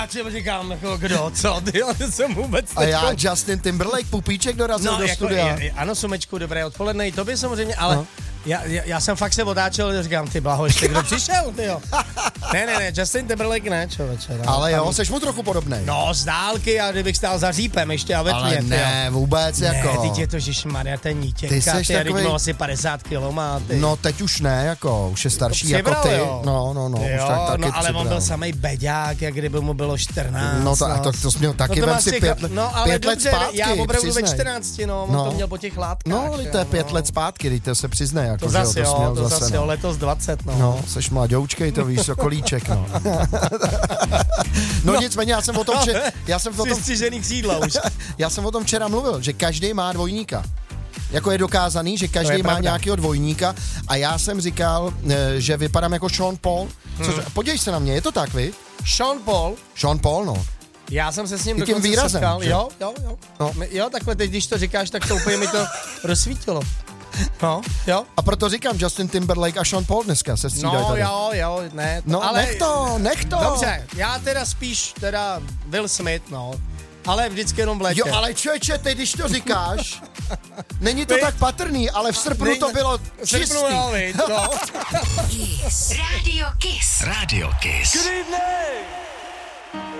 A třeba říkám, jako kdo, co, ty, jsem vůbec A já, Justin Timberlake, pupíček dorazil do studia. Ano, Sumečku, dobré odpoledne, i tobě samozřejmě, ale no. Já jsem fakt se otáčel a říkám, ty blaho, ještě kdo přišel, ty jo. Ne, Justin Timberlake ne, člověče. No, ale jo, seš mu trochu podobnej. No, z dálky, a kdybych stál za řípem ještě a ve tmě, ale ne, jo. Vůbec jako. Ne, teď je to, ježišmarja, ten nítěnka, ty seš takový... Měl asi 50 kilo má, ty. No, teď už ne, jako, už je starší přibral, jako ty. Jo. No, jo, už tak taky no, ale přibral. on byl samej beďák, jak kdyby mu bylo 14. No, to jsi měl taky, no, vem si 5 let dobře, zpátky, já opravdu přiznej. ve 14, no, on to měl po těch látkách. No, ale to je 5 let zpátky, dejte se přiznej, jako, to zase jo, to zase jo, no. letos 20, no. No, seš mladoučkej, to víš, sokolíček, no. No nicméně, já jsem o tom střížený křídla už. Já jsem o tom včera mluvil, že každý má dvojníka. Jako je dokázaný, že každý má nějakého dvojníka a já jsem říkal, že vypadám jako Sean Paul. Podívej se na mě, je to tak, vy? Sean Paul, no. Já jsem se s ním i tím výrazem, setkal. Že? Jo. No. Jo, takhle teď, když to říkáš, tak to úplně mi to rozsvítilo. No, jo. A proto říkám, Justin Timberlake a Sean Paul dneska se střídají tady. Jo, ne. No, ale nech to. Dobře, já teda spíš Will Smith, no. Ale vždycky jenom v létě. Jo, ale člověče, teď když to říkáš, není to tak patrný, ale v srpnu to bylo čistý. No. Kiss. Radio Kiss. Radio Kiss. Good evening.